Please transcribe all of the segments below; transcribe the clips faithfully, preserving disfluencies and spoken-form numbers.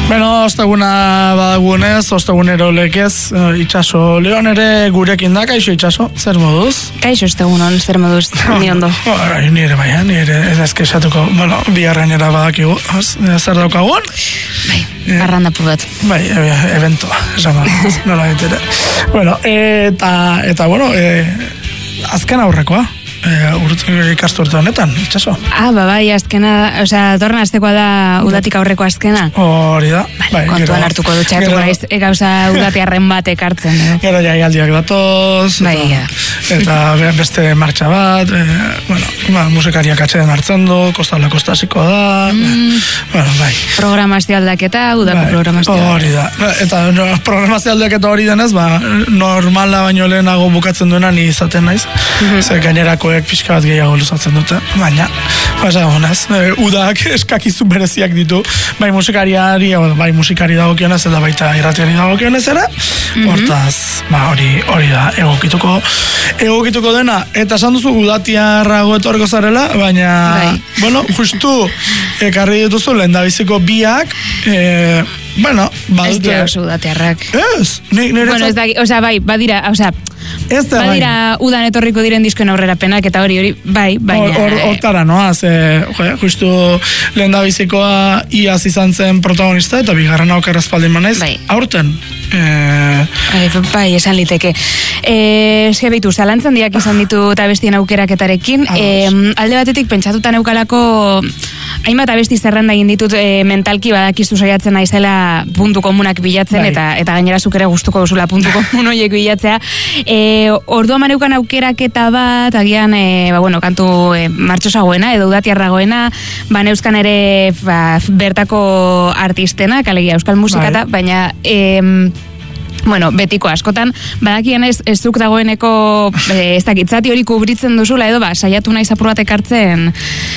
Bueno, osteguna badagunez, ostegunero lekez, uh, itxaso leon ere gurekin da, kaixo itxaso, zer moduz? Kaixo ostegunon, zer moduz, ni ondo. Bai, nire baina, nire ez ezkesatuko, bueno, biharrainera badakigu, zer daukagun? Bai, parrandapu bat. Bai, e, eventoa, esan bat, nola ditere. Bueno, eta, eta bueno, e, azken aurrekoa. Uh, ikasturte honetan, itxaso. Ah, ba, bai, azkena, osea, torna aztekoa da udatik aurreko azkena. Hori da. Vale, bai, kontuan gero, hartuko dutxatu gaiz, gauza udatiarren bat ekartzen. Edo. Gero jaialdiak datoz, bai, eta, eta beste martxa bat, e, bueno, ba, musikariak atxeden hartzen du, kostala kostasiko da, mm. bueno, bai. Programazio aldaketa, udako bai, programazio. Hori da. Eta no, programazio aldaketa hori denez, ba, normala baino lehenago bukatzen duena ni izaten naiz, mm-hmm. Zer gainerako pixka bat gehiago luzatzen dute, baina basa honaz, e, udak eskakizu bereziak ditu, bai musikariari bai musikari dagokionez eta baita irratiari dagokionez ere, mm-hmm. Hortaz, ba hori hori da egokituko egokituko dena, eta esan duzu udatiarrago etorriko zarela, baina bai. Bueno, justu ekarri dituzu lehendabiziko biak, e, bueno, badute ez dira oso udatiarrak ez, nire bueno, ez da, osea, bai, badira, osea badira udan etorriko diren diskoen aurrerapenak eta hori hori, bai, baina hortara noaz, e, justu lehen da bizikoa iaz izan zen protagonista eta bigarren aukera espaldin manaiz, bai. Aurten e... bai, bai, esan liteke e, eske behitu, zalantzan diak izan ditu eta bestien aukeraketarekin e, alde batetik pentsatuta neukalako hainbat abesti zerrenda egin ditut e, mentalki badakizu saiatzen naizela puntu komunak bilatzen, bai. eta eta gainera zuk ere gustuko duzula puntu komun horiek bilatzea. E, orduan maneukan aukeraketa bat, agian e, ba, bueno, kantu e, martxosagoena edo udatiarragoena, ba neuzkan ere ba, bertako artistenak, alegia euskal musikata, bai. Baina e, bueno, betiko askotan, badakien ez, ez zuk dagoeneko e, ez dakitzati hori kubritzen duzula edo, ba, saiatu naiz apur bat ekartzen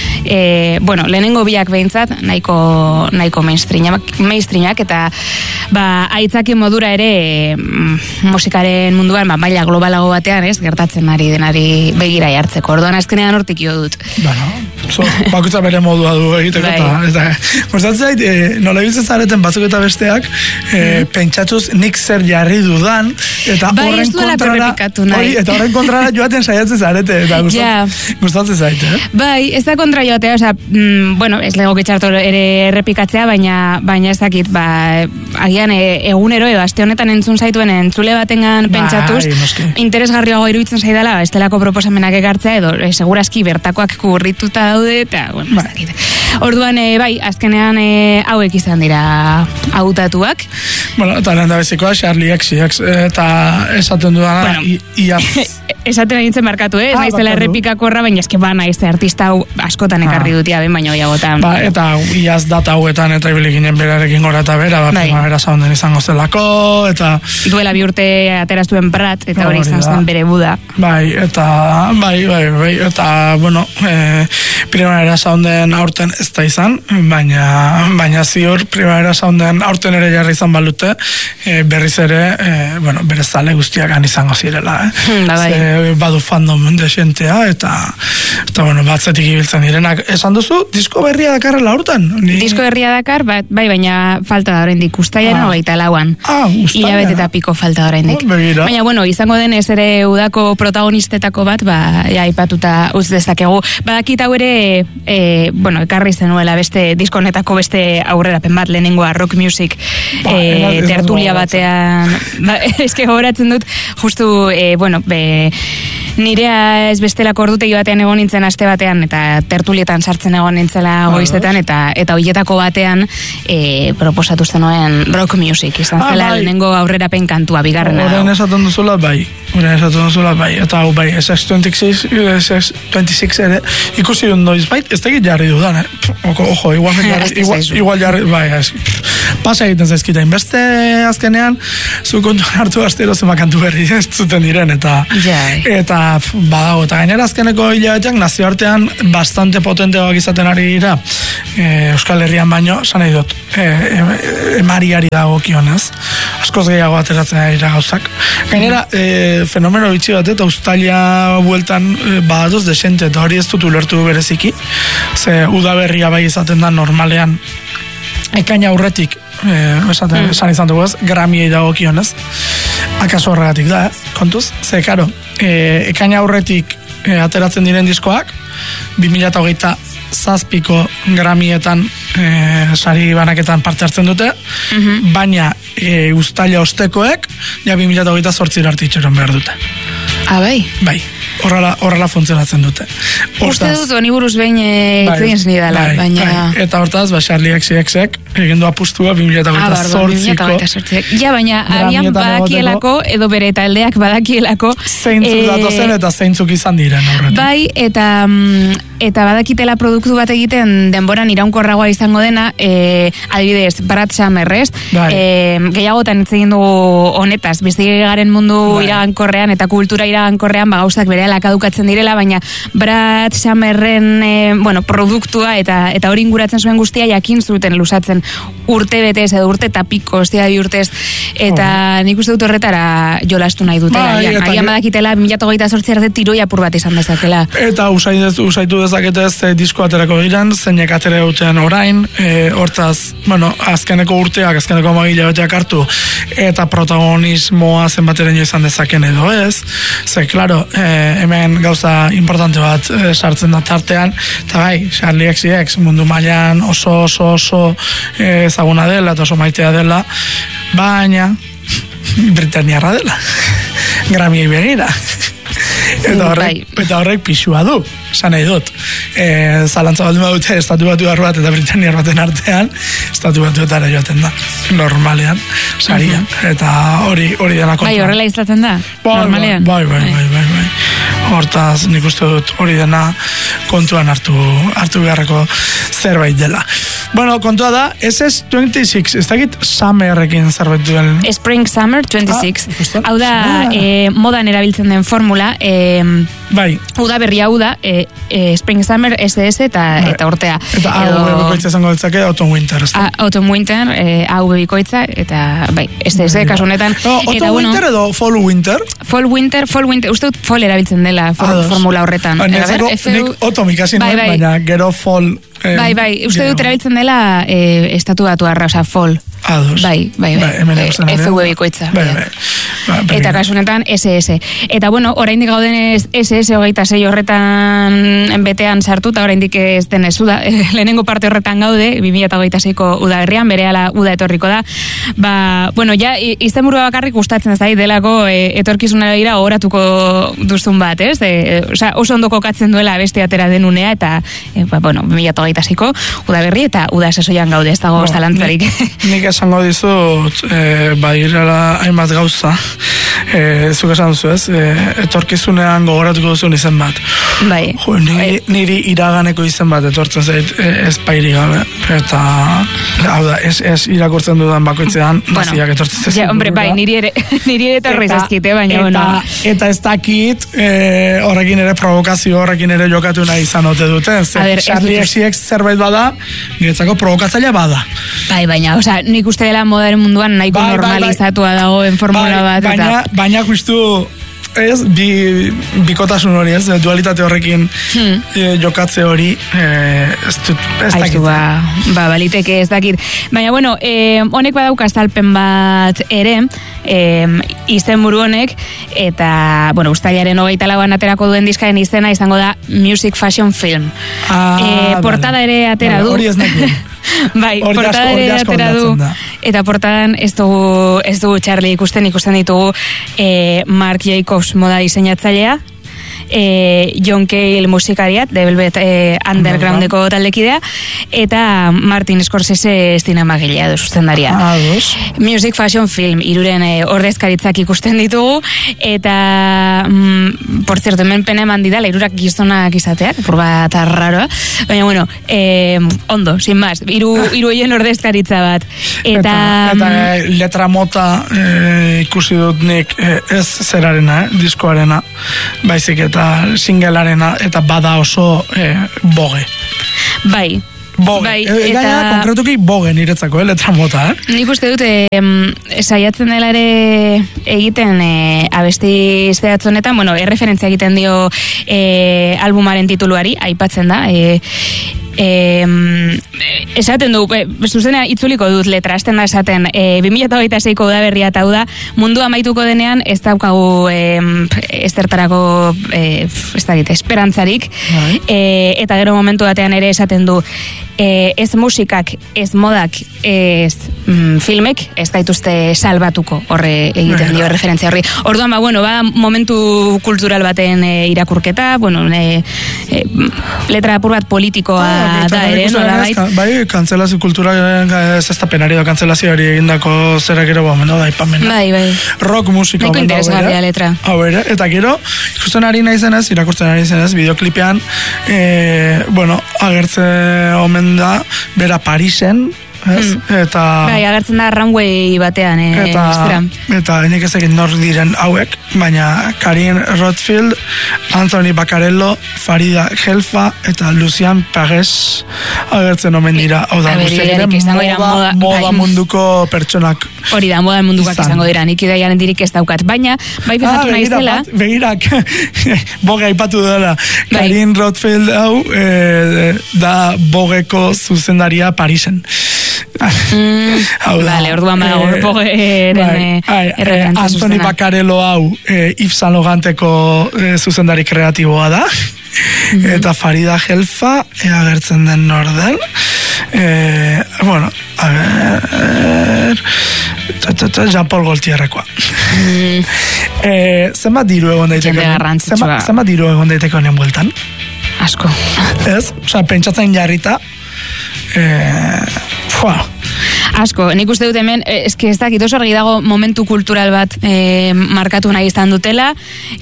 e, bueno, lehenengo biak behintzat, nahiko, nahiko mainstreamak, mainstreamak eta ba, aitzaki modura ere e, musikaren munduan, ba, maila globalago batean, ez, gertatzen ari denari begira jartzeko. Orduan azkenean hortik jo dut. Bueno, so, bakutza bere modua du egiteko bai. Eta, gustatzen zait, e, nola ibiltzen zareten batzuk eta besteak, e, mm. pentsatuz nik zer jarri dudan, eta bai, horren kontrara, hori, eta horren kontrara joaten saiatzen zarete, eta gustatzen, yeah. gustatzen zait, eh? Bai, ez da kontra joatea, oza, mm, bueno, ez lego getxartu ere errepikatzea, baina, baina ez dakit, ba, agian e, egunero, edo, aste honetan entzun zaituen entzule batengan pentsatuz, bai, interesgarriago iruditzen zaidala, ez delako proposamenak ekartzea, edo, e, segurazki bertakoak kurrituta daude, eta, bueno, ez dakit. Orduan, e, bai, azkenean e, hauek izan dira hautatuak. Bueno, eta lehen da bezikoa, Charlie X X, eta esaten dudana, bueno, iaz. Esaten nintzen markatu, eh? Ez ah, naizela errepikakorra, baina eske ba naiz artista hau askotan ekarri ah. dutia, ben baino gehiagotan. Ba, eta iaz data hauetan eta ibili ginen berarekin gora eta bera, ba, primavera sounden izango zelako, eta... Duela bi urte ateraztuen Prat, eta hori izan zen bere Buda. Bai, eta, bai, bai, bai, eta, bueno, e, primavera sounden aurten ez da izan, baina, baina ziur primavera sounden aurten ere jarri izan balute, e, berriz ere, e, bueno, bere zale guztiak han izango zirela, eh? Da, bai. Ze, badu fandom desentea, eta, eta bueno, batzetik ibiltzen direnak. Esan duzu, disko berria dakarrela aurten? Ni... Disko berria dakar, bai, baina falta da oraindik ustailean ah. hogeita lauan. Ah, ustailean. Ilabete eta piko falta da oraindik. Oh, baina, bueno, izango denez ere udako protagonistetako bat, ba, ja, aipatuta uz dezakegu. Badakit hau ere, e, bueno, ekarri zenuela beste diskonetako beste aurrerapen bat, lehenengoa rock music ba, e, tertulia batean. Ba, eske gogoratzen dut, justu, e, bueno, be, nirea ez bestelako ordutegi batean egon nintzen aste batean, eta tertulietan sartzen egon nintzela goizetan, eta eta hoietako batean e, proposatu zenuen rock music, izan ah, zela bai. Lehenengo aurrerapen kantua, bigarrena. Horren esaten duzula bai, horren esaten duzula bai, eta hau bai, S X veintiséis ere, ikusi dut noiz bai, ez tegit jarri dudan, eh? Ojo, ojo, igual, jarri, igual, igual jarri, bai, ez, pasa egiten zaizkitain, beste azkenean, zu kontuan hartu astero zema kantu berri ez zuten diren, eta Jai. eta badago, eta gainera azkeneko hilabeteak nazioartean bastante potenteak izaten ari dira, e, Euskal Herrian baino, esan nahi dut, e, e, emariari dago kionez, askoz gehiago ateratzen ari dira gauzak. Gainera, e, fenomeno bitxi bat, eta ustalia bueltan e, badatoz desente, eta hori ez dut ulertu bereziki, ze udaberria bai izaten da normalean, ekaina aurretik eh, esaten, mm. esan izan dugu ez, Grammyei dagokionez. Akaso horregatik da, eh? Kontuz? Ze, karo, eh, ekaina aurretik eh, ateratzen diren diskoak, bi mila hogeita zazpiko Grammyetan eh, sari banaketan parte hartzen dute, mm-hmm. baina eh, uztaila ostekoek, ja bi mila hogeita zortzira arte itxeron behar dute. Ah, bai? Bai. Horrela, horrela funtzionatzen dute. Uste dut, honi buruz behin itzen zni dela, bai, baina... Bai. Eta hortaz, ba, Charlie X X Ek egin du apustua bi mila hogeita zortziko. Ja, baina agian badakielako, edo bere eta aldeak badakielako... Zeintzuk e... datozen eta zeintzuk izan diren horretik. Bai, eta, eta badakitela produktu bat egiten denboran iraunkorragoa izango dena, e, adibidez, Brad Summerrez, bai. e, gehiagotan hitz egin dugu honetaz, bizi garen mundu bai. iragankorrean eta kultura iragankorrean, ba, gauzak bere lakadukatzen direla, baina Brad Summerren e, bueno, produktua eta eta hori inguratzen zuen guztia jakin zuten lusatzen urte betez edo urte eta piko, ostia bi urtez, eta oh. nik uste dut horretara jolastu nahi dutela. Bai, agian, agian badakitela bi mila hogeita zortzi arte tiroi apur bat izan dezakela. Eta usaitu, usaitu dezaketez e, disko aterako diren, zeinek atere duten orain, e, hortaz, bueno, azkeneko urteak, azkeneko magila beteak hartu, eta protagonismoa zenbateren izan dezaken edo ez, ze, klaro, e, hemen gauza importante bat e, sartzen da tartean, eta bai, Charlie X X mundu mailan oso oso oso e, ezaguna dela eta oso maitea dela, baina Britaniarra dela. Grammy begira. Eta horrek, eta horrek pixua du, esan nahi dut. E, zalantza baldin badute estatu batu bat eta Britaniar baten artean, estatu batuetara joaten da, normalean, saria. Uh-huh. Eta hori hori dela kontua. Bai, horrela izaten da, bai, normalean. Bai, bai, bai, bai, bai. Hortaz, nik uste dut hori dena kontuan hartu, hartu beharreko zerbait dela. Bueno, kontua da, S S twenty-six, ez dakit Summerrekin zerbait duen. Spring Summer twenty-six. Ah, hau da, ah. e, modan erabiltzen den formula, e, bai. Uda berria hau da, e, e, Spring Summer, S S eta, bai. eta urtea. Eta hau edo... bikoitza izango ditzake, Autumn Winter. A, Autumn Winter, e, hau bikoitza, eta bai, S S, kasu honetan. No, Autumn bueno, Winter edo Fall Winter? Fall Winter, Fall Winter, uste dut Fall erabiltzen dela for, formula horretan. Ba, Netzako, nik Autumn ikasi bai, bai. Baina gero Fall... Eh, bai, bai, uste dut erabiltzen dela eh, estatu batu arra, oza, Fall. Ados. Bai, bai, bai. bai F U bikoitza. Bai, bai. Ba, eta kasunetan S S. Eta bueno, oraindik gauden S S hogeita sei horretan betean sartuta, oraindik ez denez uda. Lehenengo parte horretan gaude, bi mila hogeita seiko uda berrian, berehala uda etorriko da. Ba, bueno, ja, izenburua bakarrik gustatzen zait delako e, etorkizunera dira oratuko duzun bat, ez? E, osea, oso ondo kokatzen duela beste atera denunea, eta, e, ba, bueno, bi mila hogeita seiko uda berri, eta uda sasoian gaude, ez dago zalantzarik. Nik esango dizut, e, badirela hainbat gauza, e, zuk esan duzu ez, e, etorkizunean gogoratuko duzun izen bat. Bai. Jo, niri, niri iraganeko izen bat etortzen zait e, ez pairi gabe, eta hau da, ez, ez irakurtzen dudan bakoitzean, bueno, naziak etortzen zait. Ja, hombre, bai, niri ere, niri ere torri zazkite, baina, eta, bueno. Eta ez dakit, e, horrekin ere provokazio, horrekin ere jokatu nahi izan ote duten, zer, Charlie X X zerbait bada, niretzako provokatzailea bada. Bai, baina, osea, nik uste dela modaren munduan nahiko bai, normalizatua bai, bai. dagoen formula bai, bat. Baina, eta... baina justu, ez, bi, bikotasun hori, ez, dualitate horrekin hmm. e, jokatze hori, e, ez, ez dakit. Aizu, ba, ba, baliteke ez dakit. Baina, bueno, e, honek badauka azalpen bat ere, e, izenburu honek, eta, bueno, ustailaren hogeita lauan aterako duen diskaren izena izango da Music Fashion Film. Ah, e, portada vale. ere atera du. Hori ez nekien. Bai, portada ere atera du, eta portadan ez dugu, ez dugu Charlie ikusten, ikusten ditugu e, Marc Jacobs moda diseinatzailea, e, John Cale musikaria, The Velvet e, Undergroundeko taldekidea, eta Martin Scorsese zinemagilea edo zuzendaria. Ah, Music Fashion Film, iruren e, ordezkaritzak ikusten ditugu, eta mm, por cierto, hemen pene eman didala, irurak gizonak izateak, por bat arraroa, baina bueno, eh, ondo, sin más, iru, iru hien ordezkaritza bat. Eta, eta, eta letra mota e, ikusi dut nik e, ez zerarena, eh, diskoarena, baizik eta singlearena, eta bada oso e, boge. Bai. Boge. Bai, e, eta... Gaina, konkretuki boge niretzako, eh, letra mota, eh? Nik uste dut, e, saiatzen dela ere egiten e, abesti zehatzonetan, bueno, erreferentzia egiten dio e, albumaren tituluari, aipatzen da, e, E, esaten du, e, zuzenean itzuliko dut letra, esten da esaten, e, bi mila hogeita seiko udaberria eta hau da, mundu amaituko denean ez daukagu e, ez zertarako e, ez dakit, esperantzarik, e, eta gero momentu batean ere esaten du, e, ez musikak, ez modak, ez mm, filmek, ez gaituzte salbatuko horre egiten dio referentzia horri. Orduan, ba, bueno, ba, momentu kultural baten e, irakurketa, bueno, e, e, letra apur bat politikoa ah, da ere, nola bait. Bai, kantzelazio kultura ez ez da penari da kantzelazioari egindako zera gero ba, meno da ipamena. Bai, bai. Rock musika. Neko interesgarria letra. Hau ere, eta gero, ikusten ari naizenez, irakurtzen ari naizenez, bideoklipean, e, bueno, agertze omen da, bera Parisen, ez? Hmm. Eta... Bai, agertzen da runway batean, e, eta, eta enik ez egin nor diren hauek, baina Karin Rothfield, Anthony Baccarello, Farida Helfa, eta Lucian Pages agertzen omen dira. Hau da, guztiak ere moda, moda munduko pertsonak. Hori da, moda mundukoak izango dira, nik ideiaren dirik ez daukat. Baina, bai fijatu ah, naizela... Begirak, boga aipatu dela. Bai. Karin Rothfield hau, e, da bogeko zuzendaria Parisen. Mm, vale, orduan badago eh, bogeren eh, Anthony Baccarello hau eh, Yves Saint Laurenteko eh, zuzendari kreatiboa da. Mm-hmm. Eta Farida Helfa eh, agertzen den norden. Eh, bueno, a ver... Jean-Paul Gaultierrekoa. Mm. eh, zenbat diru egon daiteko? Zenbat, zenbat diru egon daiteko honen bueltan? Asko. Ez? Osa, pentsatzen jarrita... Eh, Fua. Asko, nik uste dut hemen, eski ez dakit oso argi dago momentu kultural bat e, markatu nahi izan dutela,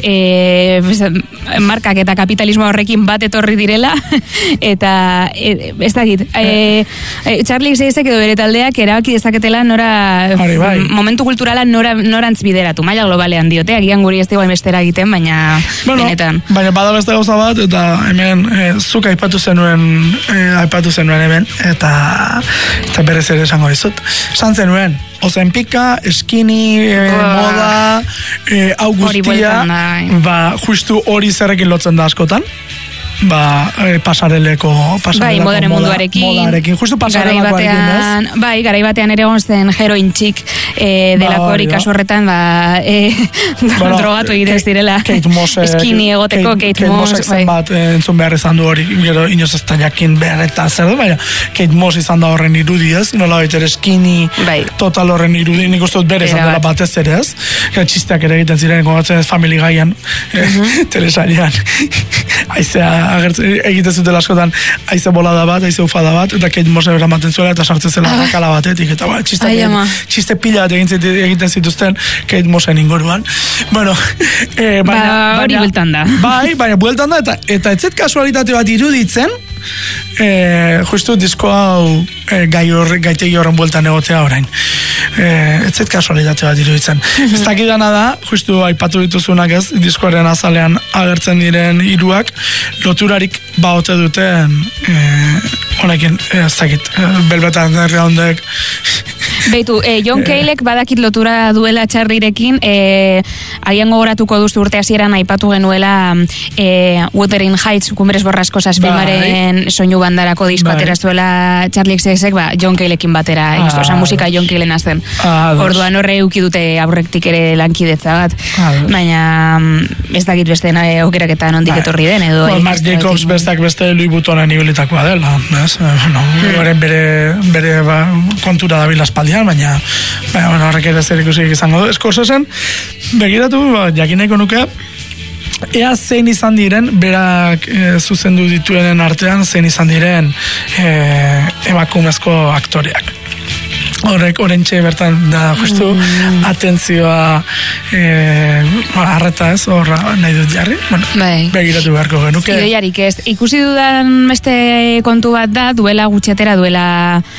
e, markak eta kapitalismo horrekin bat etorri direla, eta e, ez dakit, e, e, Charlie Xeizek edo bere taldeak erabaki dezaketela nora, bai. momentu kulturala nora, norantz bideratu, maila globalean diote, agian guri ez dagoen bestera egiten, baina bueno, benetan. Baina bada beste gauza bat, eta hemen e, zuk aipatu zenuen, e, aipatu zenuen hemen, eta eta berez ere esango dizut. Esan zenuen, Ozempika, eskini, e, moda, e, hau guztia, ba, justu hori zerrekin lotzen da askotan. Ba, e, pasareleko, pasareleko bai, modaren moda, munduarekin, modarekin, justu pasarelakoarekin, ez? Bai, garai batean ere egon zen heroin txik e, delako hori kasu horretan, ba, e, bueno, drogatu egiten zirela. Kate Moss, eskini egoteko, Kate, Kate Moss. Kate Moss bai. Bat entzun behar izan du hori, gero inoz ez da jakin behar eta zer du, baina Kate Moss izan da horren irudi, ez? Nola baita ere eskini, bai. Total horren irudi, nik uste dut bere izan dela batez ere, ez? Gara txisteak ere egiten ziren, gogatzen ez Family Gaian, uh-huh. telesarian, aizea agertzen, egiten zuten askotan aize bolada bat, aize ufada bat, eta Kate Moss eramaten zuela eta sartzen zela ah. rakala batetik, eta ba, txiste, txiste pila bat egiten, egiten zituzten Kate Mossen inguruan. Bueno, eh, baina... Ba, hori bueltan da. Bai, baina bueltan da, eta, eta etzet kasualitate bat iruditzen, eh, justu disko hau eh, gai horre, gaitegi horren bueltan egotea orain. Eh, etzet kasualitate bat iruditzen. Ez dakidana da, justu aipatu dituzunak ez, diskoaren azalean agertzen diren hiruak, loturarik baote duten eh, honekin, ez dakit, eh, Velvet Undergroundek. Beitu, eh, John Caleek badakit lotura duela Charlirekin, eh, agian gogoratuko duzu urte hasieran aipatu genuela eh, Wuthering Heights, Kumbres Borrascosas filmaren bai. Soinu bandarako disko bai. Atera zuela Charlie Xeizek, ba, John Caleekin batera, ah, oza, musika John Caleena zen. Ah, orduan horre euki dute aurrektik ere lankidetza bat, ah, baina ez dakit beste nahi aukeraketan ondik etorri den, edo... Well, Marc Jacobs bestak beste Louis Vuittonen ibilitakoa dela, ez? No, hmm. bere, bere ba, kontura dabil aspaldian, baina, baina bueno, horrek ere zer ikusik izango du. Esko zen, begiratu, ba, jakineko nuke, ea zein izan diren, berak e, zuzendu dituenen artean, zein izan diren e, emakumezko aktoreak. Horrek, orentxe bertan da, justu, mm. atentzioa e, arreta ez, horra nahi dut jarri, bueno, bai. Begiratu beharko genuke. Ideiarik ez, ikusi dudan beste kontu bat da, duela gutxetera, duela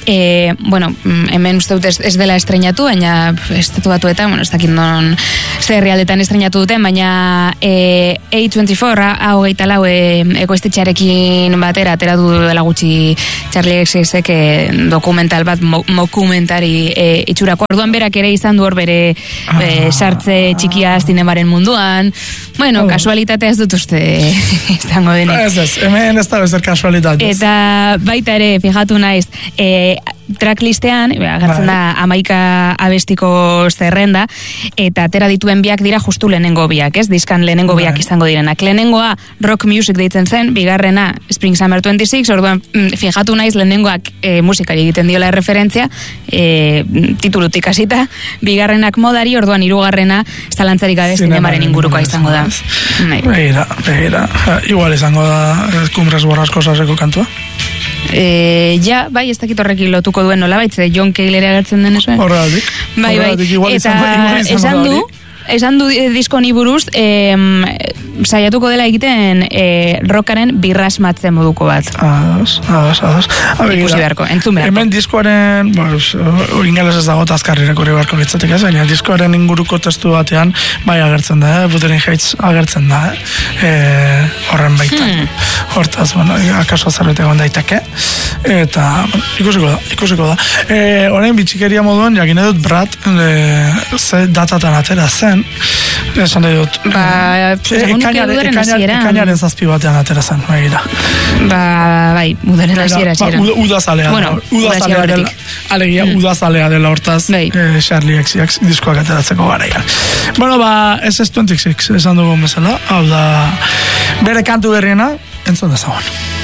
e, bueno, hemen uste dut ez, ez dela estrenatu, baina estatu batuetan, bueno, ez dakit non zer herrialdetan estrenatu duten, baina e, A veinticuatro, hau geita lau, e, ekoiztetxearekin batera, atera du dela gutxi Charlie X X ek dokumental bat, mo, mokumentari e, itxurako. Orduan berak ere izan du hor bere ah. e, sartze txikia zinemaren munduan. Bueno, oh. kasualitatea ez dut uste izango denik. Ez ez, hemen ez da bezer kasualitatea. Eta baita ere, fijatu naiz, e, tracklistean, agertzen da amaika abestiko zerrenda, eta atera dituen biak dira justu lehenengo biak, ez? Diskan lehenengo biak izango direnak. Lehenengoa rock music deitzen zen, bigarrena Spring Summer veintiséis, orduan fijatu naiz lehenengoak e, musikari egiten diola referentzia, e, titulutik hasita, bigarrenak modari, orduan hirugarrena zalantzarik gabe zinemaren ingurukoa izango da. Begira, begira. Igual izango da Cumbres Borrascosaseko kantua. E, ja, bai, ez dakit horrekin lotuko duen nola baitze, John Cale ere agertzen den eso. Horregatik. Bai, bai, eta esan du, esan du disko ni buruz, e, saiatuko dela egiten e, rockaren birrasmatzen moduko bat. Ados, ados, ados. Ikusi beharko, entzun beharko. Hemen diskoaren, bueno, ingeles ez dago tazkarrireko hori beharko litzatik ez, baina diskoaren inguruko testu batean bai agertzen da, eh? Wuthering Heights agertzen da, eh? E, horren baitan. Hmm. Hortaz, bueno, akaso zerbait egon daiteke. Eta, bueno, ikusiko da, ikusiko da. E, orain bitxikeria moduan, jakin edut Brad, e, ze datatan atera zen, esan edut. Ba, ekainaren zazpi batean atera zen, begira. Ba, bai, udaren hasiera hasieran. Ba, udazalea. Bueno, udazalea dela. Alegia, mm. udazalea dela hortaz, bai. eh, Charlie X X diskoak ateratzeko garaian. Bueno, ba, S S veintiséis esan dugun bezala, hau da, bere kantu berriena, entzun dezagon.